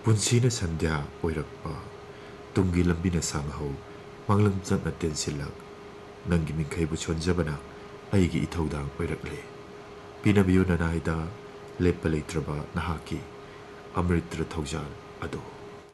पुंसीना संध्या ओइरक्पा तुंगी लंबीना सांगहौ मांगलम चतना तेंसिलक नंगी मिंखैबु सोनजबना अइगी इथौदांग ओइरक्ले पिनबियो ननाइदा लेप्पा लेत्रबा नहाकी अमृत्र थौजाल अदो